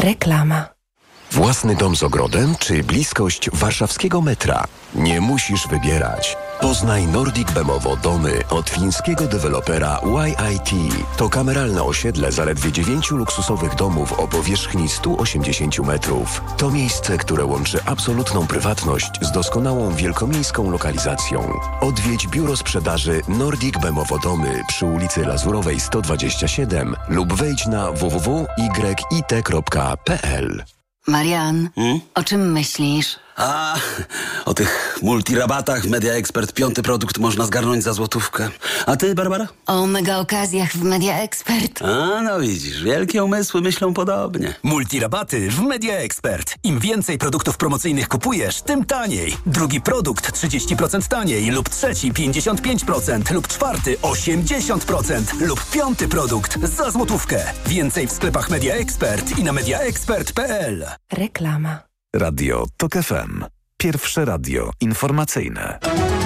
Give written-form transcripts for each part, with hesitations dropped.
Reklama. Własny dom z ogrodem czy bliskość warszawskiego metra? Nie musisz wybierać. Poznaj Nordic Bemowo domy od fińskiego dewelopera YIT. To kameralne osiedle zaledwie 9 luksusowych domów o powierzchni 180 metrów. To miejsce, które łączy absolutną prywatność z doskonałą wielkomiejską lokalizacją. Odwiedź biuro sprzedaży Nordic Bemowo domy przy ulicy Lazurowej 127 lub wejdź na www.yit.pl. Marian, o czym myślisz? O tych multirabatach w Media Expert 5. produkt można zgarnąć za złotówkę. A ty, Barbara? O mega okazjach w Media Expert. No widzisz, wielkie umysły myślą podobnie. Multirabaty w Media Expert. Im więcej produktów promocyjnych kupujesz, tym taniej. Drugi produkt 30% taniej lub trzeci 55% lub czwarty 80% lub 5. produkt za złotówkę. Więcej w sklepach Media Expert i na mediaexpert.pl. Reklama. Radio TOK FM. Pierwsze radio informacyjne.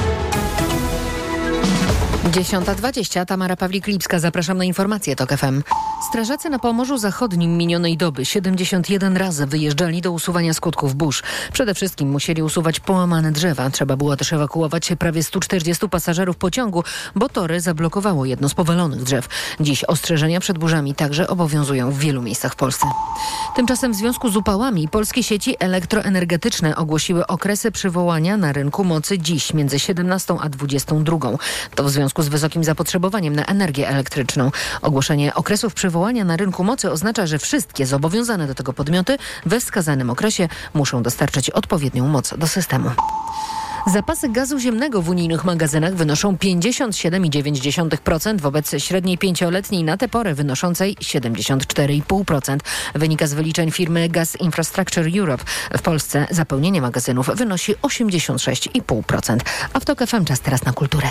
10:20. Tamara Pawlik-Lipska. Zapraszam na informacje TOK FM. Strażacy na Pomorzu Zachodnim minionej doby 71 razy wyjeżdżali do usuwania skutków burz. Przede wszystkim musieli usuwać połamane drzewa. Trzeba było też ewakuować prawie 140 pasażerów pociągu, bo tory zablokowało jedno z powalonych drzew. Dziś ostrzeżenia przed burzami także obowiązują w wielu miejscach w Polsce. Tymczasem w związku z upałami polskie sieci elektroenergetyczne ogłosiły okresy przywołania na rynku mocy dziś między 17 a 22. To w związku z wysokim zapotrzebowaniem na energię elektryczną. Ogłoszenie okresów przywołania na rynku mocy oznacza, że wszystkie zobowiązane do tego podmioty we wskazanym okresie muszą dostarczyć odpowiednią moc do systemu. Zapasy gazu ziemnego w unijnych magazynach wynoszą 57,9% wobec średniej 5-letniej na tę porę wynoszącej 74,5%. Wynika z wyliczeń firmy Gas Infrastructure Europe. W Polsce zapełnienie magazynów wynosi 86,5%. A w TOK FM czas teraz na kulturę.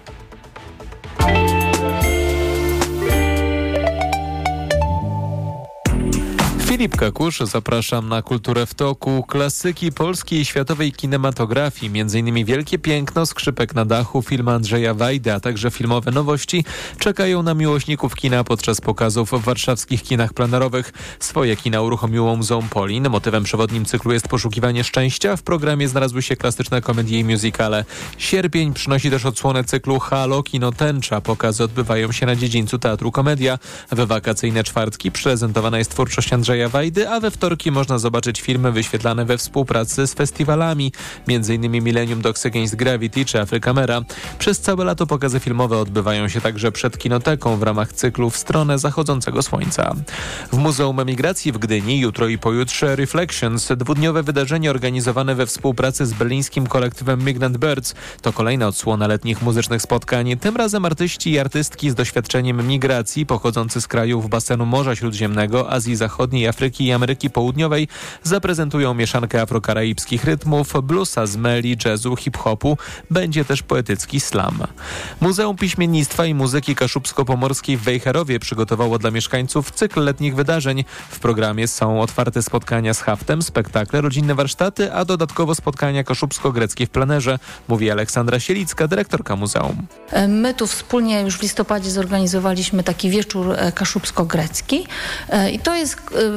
Filip Kakusz, zapraszam na Kulturę w toku. Klasyki polskiej i światowej kinematografii, m.in. Wielkie Piękno, Skrzypek na dachu, film Andrzeja Wajdy, a także filmowe nowości czekają na miłośników kina podczas pokazów w warszawskich kinach plenerowych. Swoje kina uruchomiło Muzeum Polin. Motywem przewodnim cyklu jest poszukiwanie szczęścia. W programie znalazły się klasyczne komedie i musicale. Sierpień przynosi też odsłonę cyklu Halo, Kino Tęcza. Pokazy odbywają się na dziedzińcu Teatru Komedia. We wakacyjne czwartki prezentowana jest twórczość Andrzeja Wajdy, a we wtorki można zobaczyć filmy wyświetlane we współpracy z festiwalami, m.in. Millennium Dogs Against Gravity czy Afrykamera. Przez całe lato pokazy filmowe odbywają się także przed Kinoteką w ramach cyklu W stronę zachodzącego słońca. W Muzeum Emigracji w Gdyni jutro i pojutrze Reflections, dwudniowe wydarzenie organizowane we współpracy z berlińskim kolektywem Migrant Birds. To kolejna odsłona letnich muzycznych spotkań. Tym razem artyści i artystki z doświadczeniem migracji pochodzący z krajów basenu Morza Śródziemnego, Azji Zachodniej, Afryki i Ameryki Południowej zaprezentują mieszankę afrokaraibskich rytmów, bluesa z meli, jazzu, hip-hopu. Będzie też poetycki slam. Muzeum Piśmiennictwa i Muzyki Kaszubsko-Pomorskiej w Wejherowie przygotowało dla mieszkańców cykl letnich wydarzeń. W programie są otwarte spotkania z haftem, spektakle, rodzinne warsztaty, a dodatkowo spotkania kaszubsko-greckie w plenerze, mówi Aleksandra Sielicka, dyrektorka muzeum. My tu wspólnie już w listopadzie zorganizowaliśmy taki wieczór kaszubsko-grecki i to jest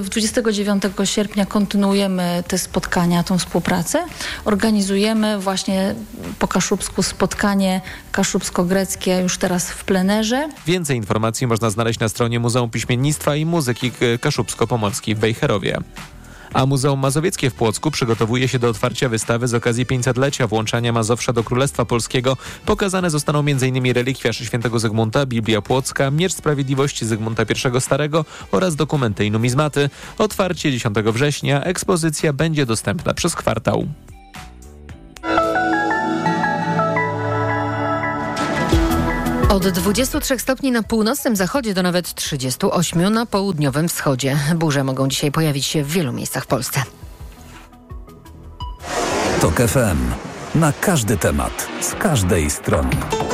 29 sierpnia kontynuujemy te spotkania, tą współpracę. Organizujemy właśnie po kaszubsku spotkanie kaszubsko-greckie już teraz w plenerze. Więcej informacji można znaleźć na stronie Muzeum Piśmiennictwa i Muzyki Kaszubsko-Pomorskiej w Wejherowie. A Muzeum Mazowieckie w Płocku przygotowuje się do otwarcia wystawy z okazji 500-lecia włączania Mazowsza do Królestwa Polskiego. Pokazane zostaną m.in. relikwiarz świętego Zygmunta, Biblia Płocka, Miecz Sprawiedliwości Zygmunta I Starego oraz dokumenty i numizmaty. Otwarcie 10 września. Ekspozycja będzie dostępna przez kwartał. Od 23 stopni na północnym zachodzie do nawet 38 na południowym wschodzie. Burze mogą dzisiaj pojawić się w wielu miejscach w Polsce. TOK FM. Na każdy temat, z każdej strony.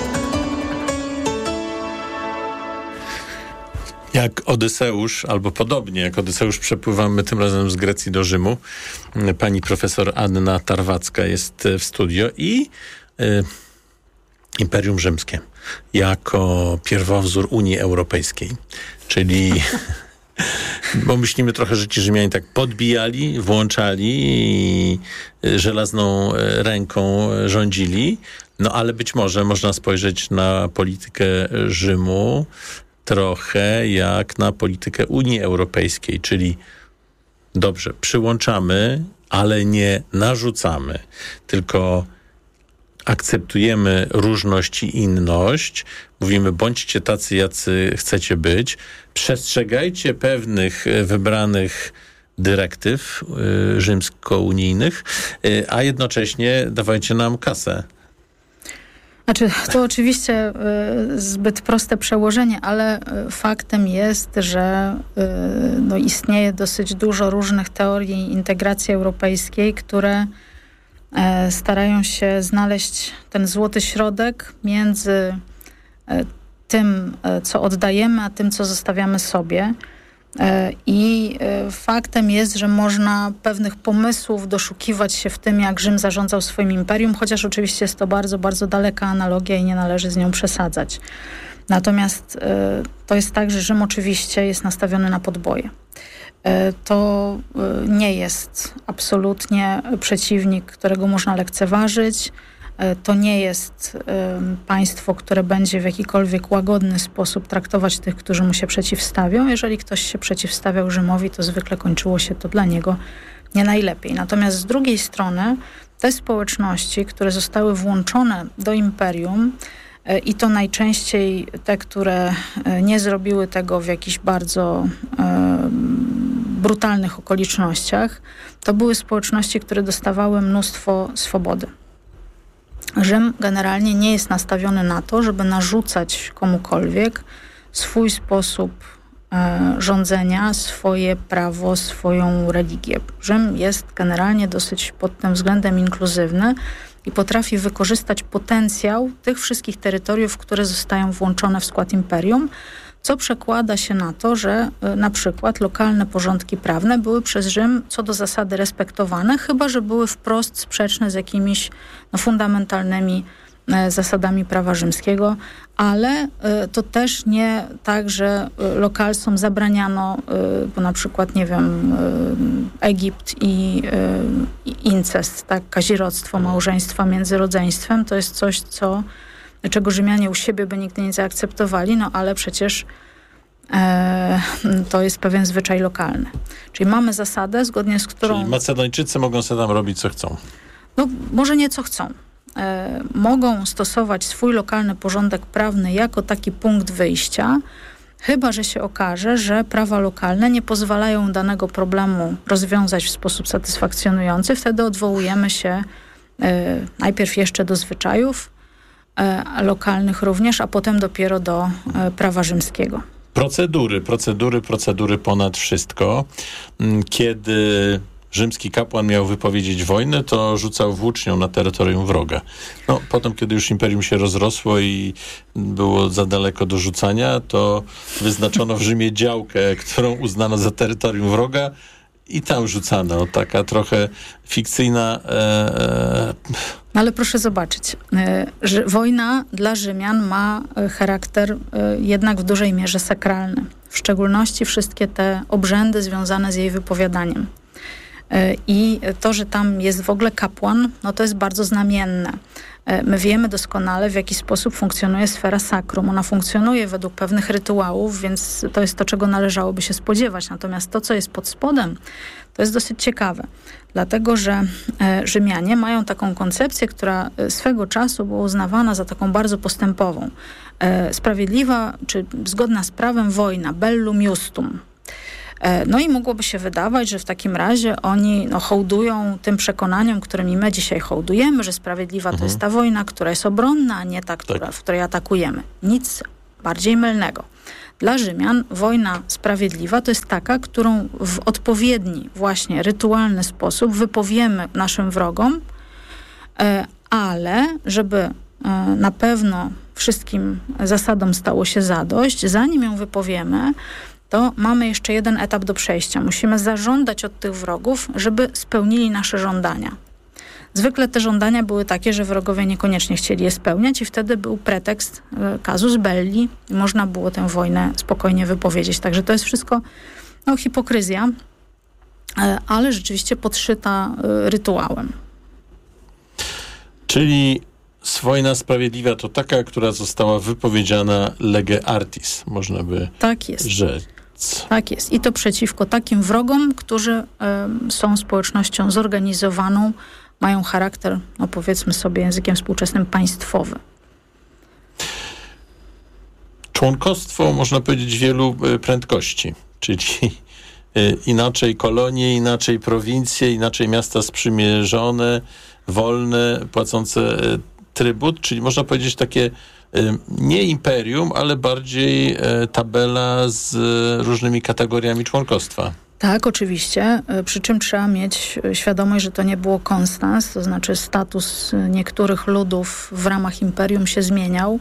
Jak Odyseusz, albo podobnie jak Odyseusz, przepływamy tym razem z Grecji do Rzymu. Pani profesor Anna Tarwacka jest w studio i Imperium Rzymskie jako pierwowzór Unii Europejskiej, czyli Bo myślimy trochę, że ci Rzymianie tak podbijali, włączali i żelazną ręką rządzili. No ale być może można spojrzeć na politykę Rzymu trochę jak na politykę Unii Europejskiej, czyli dobrze, przyłączamy, ale nie narzucamy, tylko akceptujemy różność i inność, mówimy bądźcie tacy, jacy chcecie być, przestrzegajcie pewnych wybranych dyrektyw rzymsko-unijnych, a jednocześnie dawajcie nam kasę. Znaczy, to oczywiście zbyt proste przełożenie, ale faktem jest, że istnieje dosyć dużo różnych teorii integracji europejskiej, które starają się znaleźć ten złoty środek między tym, co oddajemy, a tym, co zostawiamy sobie. I faktem jest, że można pewnych pomysłów doszukiwać się w tym, jak Rzym zarządzał swoim imperium, chociaż oczywiście jest to bardzo, bardzo daleka analogia i nie należy z nią przesadzać. Natomiast to jest tak, że Rzym oczywiście jest nastawiony na podboje. To nie jest absolutnie przeciwnik, którego można lekceważyć. To nie jest państwo, które będzie w jakikolwiek łagodny sposób traktować tych, którzy mu się przeciwstawią. Jeżeli ktoś się przeciwstawiał Rzymowi, to zwykle kończyło się to dla niego nie najlepiej. Natomiast z drugiej strony te społeczności, które zostały włączone do imperium, i to najczęściej te, które nie zrobiły tego w jakichś bardzo brutalnych okolicznościach, to były społeczności, które dostawały mnóstwo swobody. Rzym generalnie nie jest nastawiony na to, żeby narzucać komukolwiek swój sposób rządzenia, swoje prawo, swoją religię. Rzym jest generalnie dosyć pod tym względem inkluzywny i potrafi wykorzystać potencjał tych wszystkich terytoriów, które zostają włączone w skład imperium, co przekłada się na to, że na przykład lokalne porządki prawne były przez Rzym co do zasady respektowane, chyba że były wprost sprzeczne z jakimiś fundamentalnymi zasadami prawa rzymskiego, ale to też nie tak, że lokalsom zabraniano, bo na przykład, nie wiem, Egipt i incest, tak, kazirodztwo, małżeństwa między rodzeństwem, to jest coś, czego Rzymianie u siebie by nigdy nie zaakceptowali, no ale przecież to jest pewien zwyczaj lokalny. Czyli mamy zasadę, zgodnie z którą... Czyli Macedończycy mogą sobie tam robić, co chcą. No, może nie co chcą. Mogą stosować swój lokalny porządek prawny jako taki punkt wyjścia, chyba że się okaże, że prawa lokalne nie pozwalają danego problemu rozwiązać w sposób satysfakcjonujący. Wtedy odwołujemy się najpierw jeszcze do zwyczajów lokalnych również, a potem dopiero do prawa rzymskiego. Procedury ponad wszystko. Kiedy rzymski kapłan miał wypowiedzieć wojnę, to rzucał włócznią na terytorium wroga. No, potem, kiedy już imperium się rozrosło i było za daleko do rzucania, to wyznaczono w Rzymie działkę, którą uznano za terytorium wroga i tam rzucano. Taka trochę fikcyjna... Ale proszę zobaczyć, że wojna dla Rzymian ma charakter jednak w dużej mierze sakralny. W szczególności wszystkie te obrzędy związane z jej wypowiadaniem. I to, że tam jest w ogóle kapłan, no to jest bardzo znamienne. My wiemy doskonale, w jaki sposób funkcjonuje sfera sakrum. Ona funkcjonuje według pewnych rytuałów, więc to jest to, czego należałoby się spodziewać. Natomiast to, co jest pod spodem, to jest dosyć ciekawe. Dlatego, że Rzymianie mają taką koncepcję, która swego czasu była uznawana za taką bardzo postępową. Sprawiedliwa, czy zgodna z prawem wojna, bellum justum. No i mogłoby się wydawać, że w takim razie oni hołdują tym przekonaniom, którymi my dzisiaj hołdujemy, że sprawiedliwa to jest ta wojna, która jest obronna, a nie ta, w której atakujemy. Nic bardziej mylnego. Dla Rzymian wojna sprawiedliwa to jest taka, którą w odpowiedni, właśnie rytualny sposób wypowiemy naszym wrogom, ale żeby na pewno wszystkim zasadom stało się zadość, zanim ją wypowiemy, to mamy jeszcze jeden etap do przejścia. Musimy zażądać od tych wrogów, żeby spełnili nasze żądania. Zwykle te żądania były takie, że wrogowie niekoniecznie chcieli je spełniać i wtedy był pretekst casus belli i można było tę wojnę spokojnie wypowiedzieć. Także to jest wszystko hipokryzja, ale rzeczywiście podszyta rytuałem. Czyli wojna sprawiedliwa to taka, która została wypowiedziana lege artis, można by rzec. Tak jest. I to przeciwko takim wrogom, którzy są społecznością zorganizowaną, mają charakter, powiedzmy sobie językiem współczesnym, państwowy. Członkostwo, można powiedzieć, wielu prędkości, czyli inaczej kolonie, inaczej prowincje, inaczej miasta sprzymierzone, wolne, płacące trybut, czyli można powiedzieć takie nie imperium, ale bardziej tabela z różnymi kategoriami członkostwa. Tak, oczywiście, przy czym trzeba mieć świadomość, że to nie było konstans, to znaczy status niektórych ludów w ramach imperium się zmieniał.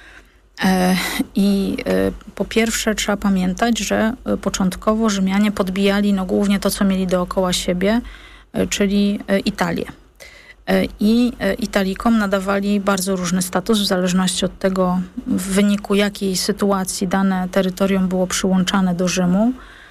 I po pierwsze trzeba pamiętać, że początkowo Rzymianie podbijali głównie to, co mieli dookoła siebie, czyli Italię. I Italikom nadawali bardzo różny status w zależności od tego, w wyniku jakiej sytuacji dane terytorium było przyłączane do Rzymu.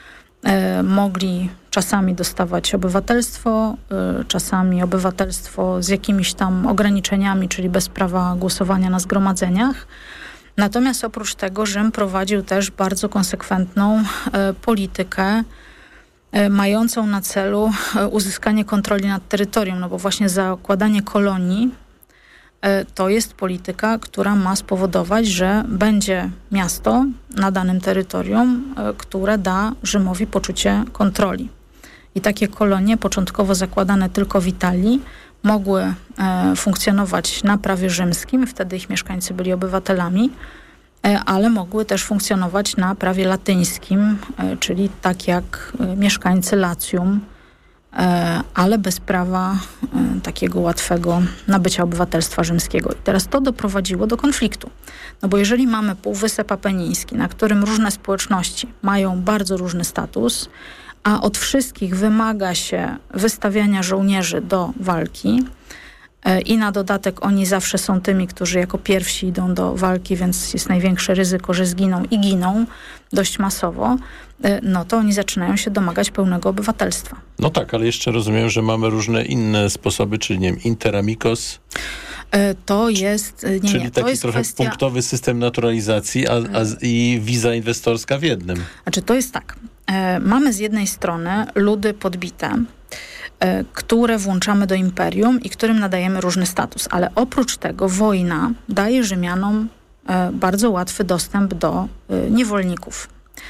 Mogli czasami dostawać obywatelstwo, czasami obywatelstwo z jakimiś tam ograniczeniami, czyli bez prawa głosowania na zgromadzeniach. Natomiast oprócz tego Rzym prowadził też bardzo konsekwentną politykę mającą na celu uzyskanie kontroli nad terytorium, bo właśnie zakładanie kolonii to jest polityka, która ma spowodować, że będzie miasto na danym terytorium, które da Rzymowi poczucie kontroli. I takie kolonie, początkowo zakładane tylko w Italii, mogły funkcjonować na prawie rzymskim, wtedy ich mieszkańcy byli obywatelami, ale mogły też funkcjonować na prawie latyńskim, czyli tak jak mieszkańcy Latium, ale bez prawa takiego łatwego nabycia obywatelstwa rzymskiego. I teraz to doprowadziło do konfliktu. Bo jeżeli mamy Półwysep Apeniński, na którym różne społeczności mają bardzo różny status, a od wszystkich wymaga się wystawiania żołnierzy do walki i na dodatek oni zawsze są tymi, którzy jako pierwsi idą do walki, więc jest największe ryzyko, że zginą i giną dość masowo, to oni zaczynają się domagać pełnego obywatelstwa. No tak, ale jeszcze rozumiem, że mamy różne inne sposoby, czyli nie wiem, interamicos. To jest... Czyli taki jest trochę punktowy system naturalizacji i wiza inwestorska w jednym. Znaczy to jest tak. Mamy z jednej strony ludy podbite, które włączamy do imperium i którym nadajemy różny status. Ale oprócz tego wojna daje Rzymianom bardzo łatwy dostęp do niewolników.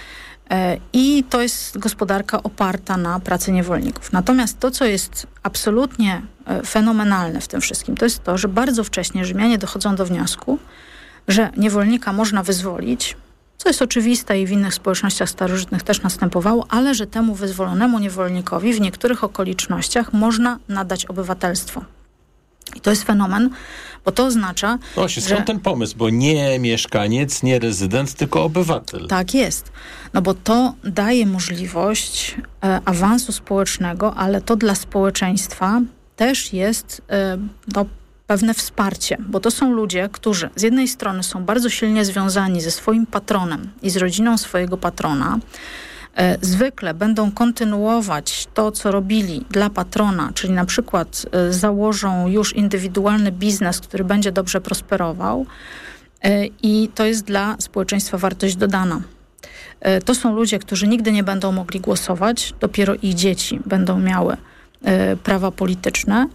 I to jest gospodarka oparta na pracy niewolników. Natomiast to, co jest absolutnie fenomenalne w tym wszystkim, to jest to, że bardzo wcześnie Rzymianie dochodzą do wniosku, że niewolnika można wyzwolić, co jest oczywiste i w innych społecznościach starożytnych też następowało, ale że temu wyzwolonemu niewolnikowi w niektórych okolicznościach można nadać obywatelstwo. I to jest fenomen, bo to oznacza, skąd ten pomysł? Bo nie mieszkaniec, nie rezydent, tylko obywatel. Tak jest. Bo to daje możliwość awansu społecznego, ale to dla społeczeństwa też jest pewne wsparcie, bo to są ludzie, którzy z jednej strony są bardzo silnie związani ze swoim patronem i z rodziną swojego patrona, zwykle będą kontynuować to, co robili dla patrona, czyli na przykład założą już indywidualny biznes, który będzie dobrze prosperował i to jest dla społeczeństwa wartość dodana. To są ludzie, którzy nigdy nie będą mogli głosować, dopiero ich dzieci będą miały prawa polityczne,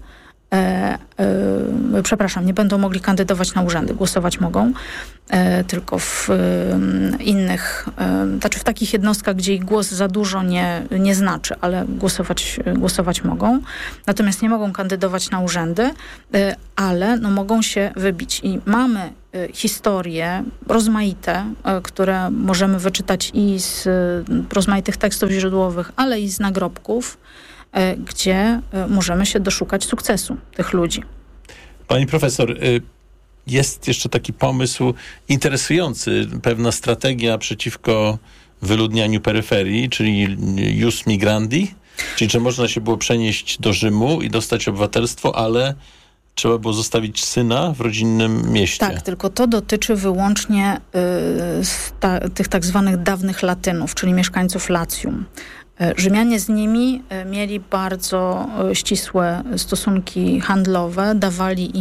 nie będą mogli kandydować na urzędy, głosować mogą tylko w innych, w takich jednostkach, gdzie ich głos za dużo nie znaczy, ale głosować mogą. Natomiast nie mogą kandydować na urzędy, ale mogą się wybić. I mamy historie rozmaite, które możemy wyczytać i z rozmaitych tekstów źródłowych, ale i z nagrobków, gdzie możemy się doszukać sukcesu tych ludzi. Pani profesor, jest jeszcze taki pomysł interesujący, pewna strategia przeciwko wyludnianiu peryferii, czyli jus migrandi, czyli że można się było przenieść do Rzymu i dostać obywatelstwo, ale trzeba było zostawić syna w rodzinnym mieście. Tak, tylko to dotyczy wyłącznie tych tak zwanych dawnych Latynów, czyli mieszkańców Latium. Rzymianie z nimi mieli bardzo ścisłe stosunki handlowe, dawali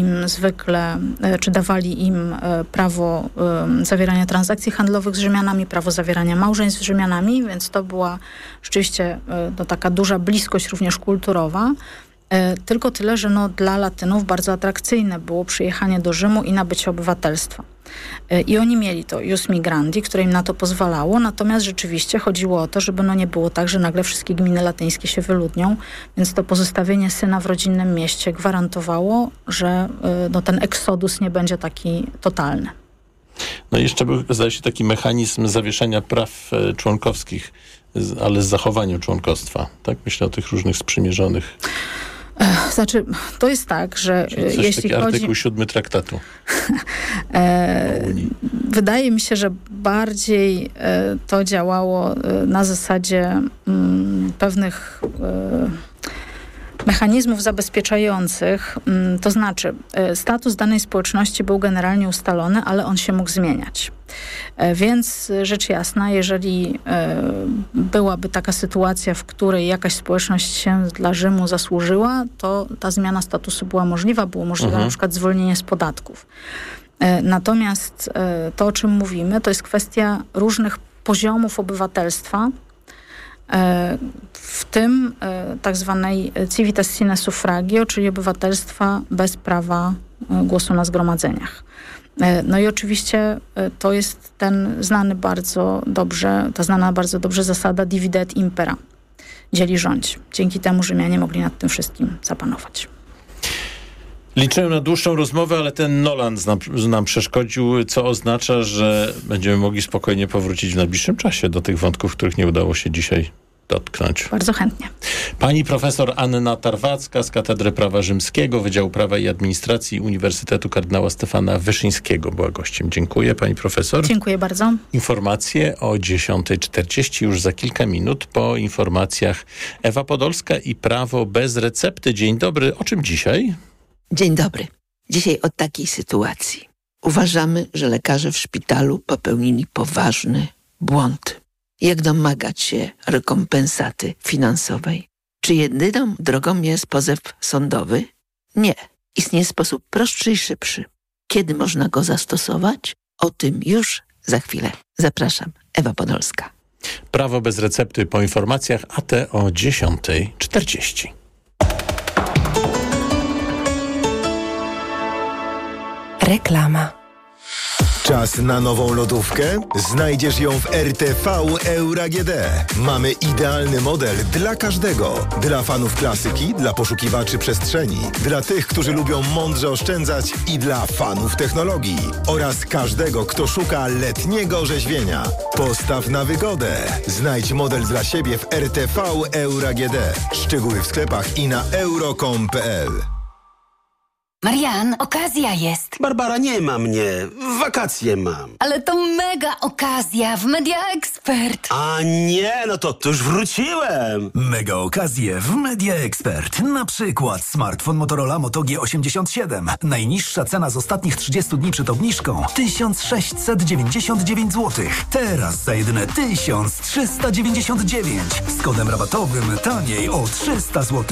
im prawo zawierania transakcji handlowych z Rzymianami, prawo zawierania małżeństw z Rzymianami, więc to była rzeczywiście taka duża bliskość również kulturowa. Tylko tyle, że dla Latynów bardzo atrakcyjne było przyjechanie do Rzymu i nabycie obywatelstwa. I oni mieli to ius migrandi, które im na to pozwalało, natomiast rzeczywiście chodziło o to, żeby nie było tak, że nagle wszystkie gminy latyńskie się wyludnią, więc to pozostawienie syna w rodzinnym mieście gwarantowało, że ten eksodus nie będzie taki totalny. No i jeszcze był, zdaje się, taki mechanizm zawieszenia praw członkowskich, ale z zachowaniem członkostwa. Tak? Myślę o tych różnych sprzymierzonych. Znaczy, to jest tak, że jeśli chodzi... Artykuł 7 traktatu. Wydaje mi się, że bardziej to działało na zasadzie pewnych mechanizmów zabezpieczających, to znaczy status danej społeczności był generalnie ustalony, ale on się mógł zmieniać. Więc rzecz jasna, jeżeli byłaby taka sytuacja, w której jakaś społeczność się dla Rzymu zasłużyła, to ta zmiana statusu była możliwa, było możliwe na przykład zwolnienie z podatków. Natomiast to, o czym mówimy, to jest kwestia różnych poziomów obywatelstwa, w tym tak zwanej civitas sine suffragio, czyli obywatelstwa bez prawa głosu na zgromadzeniach. No i oczywiście to jest ta znana bardzo dobrze zasada divide et impera, dzieli rządź. Dzięki temu Rzymianie mogli nad tym wszystkim zapanować. Liczyłem na dłuższą rozmowę, ale ten Noland nam przeszkodził, co oznacza, że będziemy mogli spokojnie powrócić w najbliższym czasie do tych wątków, których nie udało się dzisiaj dotknąć. Bardzo chętnie. Pani profesor Anna Tarwacka z Katedry Prawa Rzymskiego, Wydziału Prawa i Administracji Uniwersytetu Kardynała Stefana Wyszyńskiego była gościem. Dziękuję, pani profesor. Dziękuję bardzo. Informacje o 10:40 już za kilka minut. Po informacjach Ewa Podolska i Prawo bez recepty. Dzień dobry. O czym dzisiaj? Dzień dobry. Dzisiaj o takiej sytuacji. Uważamy, że lekarze w szpitalu popełnili poważny błąd. Jak domagać się rekompensaty finansowej? Czy jedyną drogą jest pozew sądowy? Nie. Istnieje sposób prostszy i szybszy. Kiedy można go zastosować? O tym już za chwilę. Zapraszam. Ewa Podolska. Prawo bez recepty po informacjach, a te o 10:40. Reklama. Czas na nową lodówkę? Znajdziesz ją w RTV Euro AGD. Mamy idealny model dla każdego. Dla fanów klasyki, dla poszukiwaczy przestrzeni, dla tych, którzy lubią mądrze oszczędzać i dla fanów technologii. Oraz każdego, kto szuka letniego orzeźwienia. Postaw na wygodę. Znajdź model dla siebie w RTV Euro AGD. Szczegóły w sklepach i na euro.com.pl. Marian, okazja jest. Barbara, nie ma mnie. Wakacje mam. Ale to mega okazja w Media Expert. A nie, no to już wróciłem. Mega okazje w Media Expert. Na przykład smartfon Motorola Moto G87. Najniższa cena z ostatnich 30 dni przed obniżką 1699 zł. Teraz za jedyne 1399. Z kodem rabatowym taniej o 300 zł.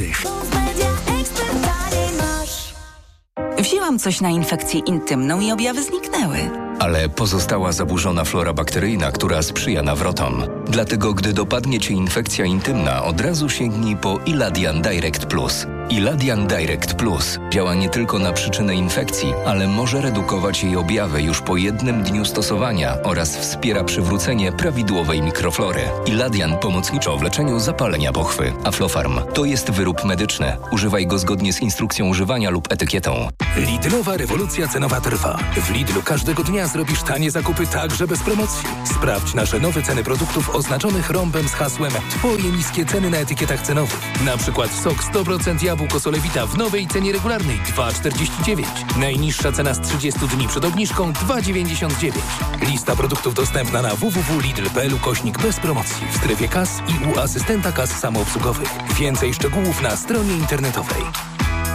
Wzięłam coś na infekcję intymną i objawy zniknęły. Ale pozostała zaburzona flora bakteryjna, która sprzyja nawrotom. Dlatego, gdy dopadnie cię infekcja intymna, od razu sięgnij po Iladian Direct Plus. Iladian Direct Plus działa nie tylko na przyczynę infekcji, ale może redukować jej objawy już po jednym dniu stosowania oraz wspiera przywrócenie prawidłowej mikroflory. Iladian pomocniczo w leczeniu zapalenia pochwy. Aflofarm to jest wyrób medyczny. Używaj go zgodnie z instrukcją używania lub etykietą. Lidlowa rewolucja cenowa trwa. W Lidlu każdego dnia zrobisz tanie zakupy także bez promocji. Sprawdź nasze nowe ceny produktów oznaczonych rąbem z hasłem Twoje niskie ceny na etykietach cenowych. Na przykład sok 100% jabłko Solewita w nowej cenie regularnej 2,49. Najniższa cena z 30 dni przed obniżką 2,99. Lista produktów dostępna na www.lidl.pl/bez promocji w strefie kas i u asystenta kas samoobsługowych. Więcej szczegółów na stronie internetowej.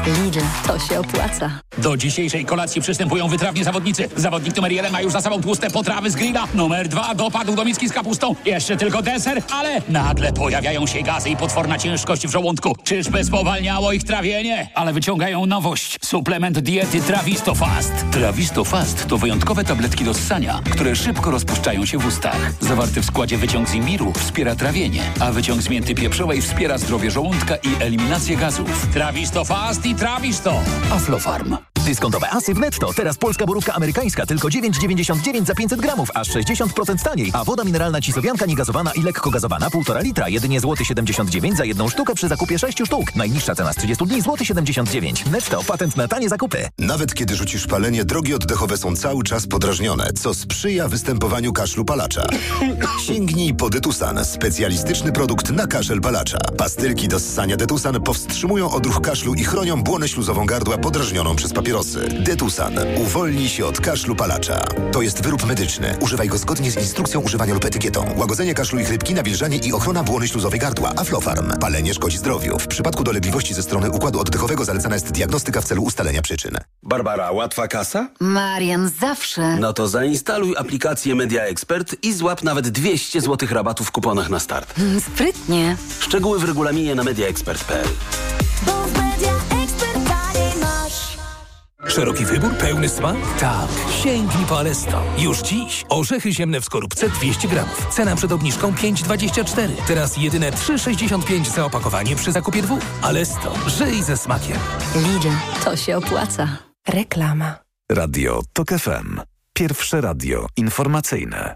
Lidl, to się opłaca. Do dzisiejszej kolacji przystępują wytrawni zawodnicy. Zawodnik numer 1 ma już za sobą tłuste potrawy z grilla. Numer 2 dopadł do miski z kapustą. Jeszcze tylko deser, ale nagle pojawiają się gazy i potworna ciężkość w żołądku. Czyżby spowalniało ich trawienie? Ale wyciągają nowość. Suplement diety Travistofast. Travistofast to wyjątkowe tabletki do ssania, które szybko rozpuszczają się w ustach. Zawarty w składzie wyciąg z imbiru wspiera trawienie, a wyciąg z mięty pieprzowej wspiera zdrowie żołądka i eliminację gazów. Travistofast i Travisto. Aflofarm. Dyskontowe asy w Netto. Teraz polska borówka amerykańska tylko 9,99 za 500 gramów, aż 60% taniej. A woda mineralna Cisowianka niegazowana i lekko gazowana 1,5 litra, jedynie złoty 79 za jedną sztukę przy zakupie 6 sztuk. Najniższa cena z 30 dni złoty 79. Netto, patent na tanie zakupy. Nawet kiedy rzucisz palenie, drogi oddechowe są cały czas podrażnione, co sprzyja występowaniu kaszlu palacza. Sięgnij po Detusan, specjalistyczny produkt na kaszel palacza. Pastylki do ssania Detusan powstrzymują odruch kaszlu i chronią błonę śluzową gardła podrażnioną przez papierosy. Detusan. Uwolnij się od kaszlu palacza. To jest wyrób medyczny. Używaj go zgodnie z instrukcją używania lub etykietą. Łagodzenie kaszlu i chrypki, nawilżanie i ochrona błony śluzowej gardła. Aflofarm. Palenie szkodzi zdrowiu. W przypadku dolegliwości ze strony układu oddechowego zalecana jest diagnostyka w celu ustalenia przyczyn. Barbara, łatwa kasa? Marian, zawsze. No to zainstaluj aplikację Media Expert i złap nawet 200 zł rabatu w kuponach na start. Sprytnie. Szczegóły w regulaminie na mediaexpert.pl. Szeroki wybór, pełny smak? Tak. Sięgnij po Alesto. Już dziś. Orzechy ziemne w skorupce 200 gramów. Cena przed obniżką 5,24. Teraz jedyne 3,65 za opakowanie przy zakupie 2. Alesto. Żyj ze smakiem. Lidl, to się opłaca. Reklama. Radio TOK FM. Pierwsze radio informacyjne.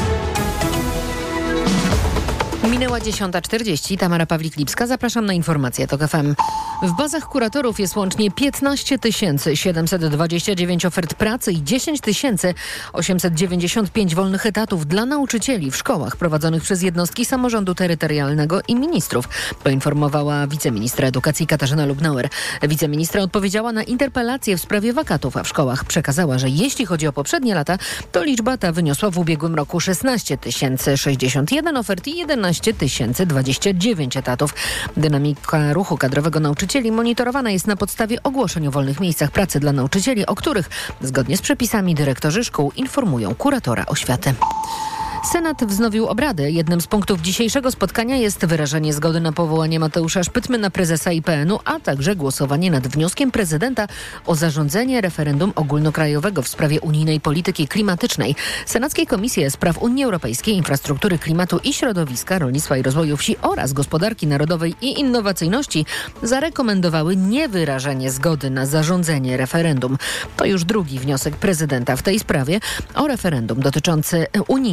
Minęła 10:40. Tamara Pawlik-Lipska. Zapraszam na informacje TOK FM. W bazach kuratorów jest łącznie 15 729 ofert pracy i 10 895 wolnych etatów dla nauczycieli w szkołach prowadzonych przez jednostki samorządu terytorialnego i ministrów, poinformowała wiceministra edukacji Katarzyna Lubnauer. Wiceministra odpowiedziała na interpelację w sprawie wakatów, a w szkołach przekazała, że jeśli chodzi o poprzednie lata, to liczba ta wyniosła w ubiegłym roku 16 061 ofert i 11 029 etatów. Dynamika ruchu kadrowego nauczycieli monitorowana jest na podstawie ogłoszeń o wolnych miejscach pracy dla nauczycieli, o których zgodnie z przepisami dyrektorzy szkół informują kuratora oświaty. Senat wznowił obrady. Jednym z punktów dzisiejszego spotkania jest wyrażenie zgody na powołanie Mateusza Szpytmy na prezesa IPN-u, a także głosowanie nad wnioskiem prezydenta o zarządzenie referendum ogólnokrajowego w sprawie unijnej polityki klimatycznej. Senackie Komisje Spraw Unii Europejskiej, Infrastruktury, Klimatu i Środowiska, Rolnictwa i Rozwoju Wsi oraz Gospodarki Narodowej i Innowacyjności zarekomendowały niewyrażenie zgody na zarządzenie referendum. To już drugi wniosek prezydenta w tej sprawie o referendum dotyczące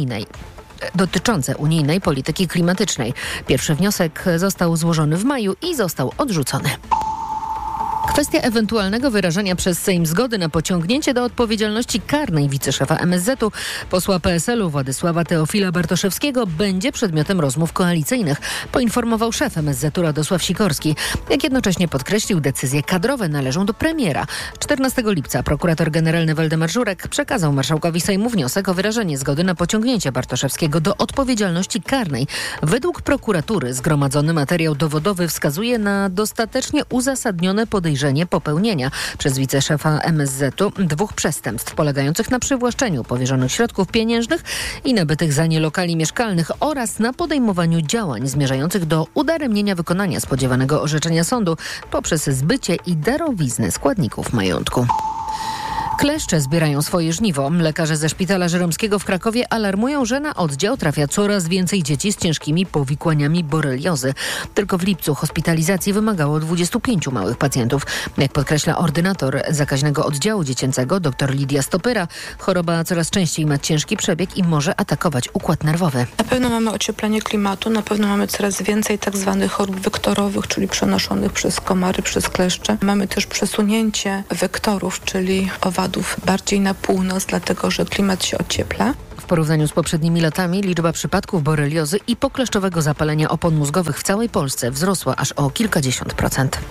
unijnej polityki klimatycznej. Pierwszy wniosek został złożony w maju i został odrzucony. Kwestia ewentualnego wyrażenia przez Sejm zgody na pociągnięcie do odpowiedzialności karnej wiceszefa MSZ-u, posła PSL-u Władysława Teofila Bartoszewskiego, będzie przedmiotem rozmów koalicyjnych, poinformował szef MSZ-u Radosław Sikorski. Jak jednocześnie podkreślił, decyzje kadrowe należą do premiera. 14 lipca prokurator generalny Waldemar Żurek przekazał marszałkowi Sejmu wniosek o wyrażenie zgody na pociągnięcie Bartoszewskiego do odpowiedzialności karnej. Według prokuratury zgromadzony materiał dowodowy wskazuje na dostatecznie uzasadnione podejrzenie popełnienia przez wiceszefa MSZ-u 2 przestępstw polegających na przywłaszczeniu powierzonych środków pieniężnych i nabytych za nie lokali mieszkalnych oraz na podejmowaniu działań zmierzających do udaremnienia wykonania spodziewanego orzeczenia sądu poprzez zbycie i darowiznę składników majątku. Kleszcze zbierają swoje żniwo. Lekarze ze szpitala żeromskiego w Krakowie alarmują, że na oddział trafia coraz więcej dzieci z ciężkimi powikłaniami boreliozy. Tylko w lipcu hospitalizacji wymagało 25 małych pacjentów. Jak podkreśla ordynator zakaźnego oddziału dziecięcego dr Lidia Stopyra, choroba coraz częściej ma ciężki przebieg i może atakować układ nerwowy. Na pewno mamy ocieplenie klimatu, na pewno mamy coraz więcej tak zwanych chorób wektorowych, czyli przenoszonych przez komary, przez kleszcze. Mamy też przesunięcie wektorów, czyli owadów bardziej na północ, dlatego że klimat się ociepla. W porównaniu z poprzednimi latami liczba przypadków boreliozy i pokleszczowego zapalenia opon mózgowych w całej Polsce wzrosła aż o kilkadziesiąt procent.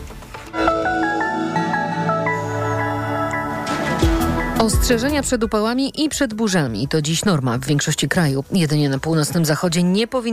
Ostrzeżenia przed upałami i przed burzami to dziś norma w większości kraju. Jedynie na północnym zachodzie nie powinno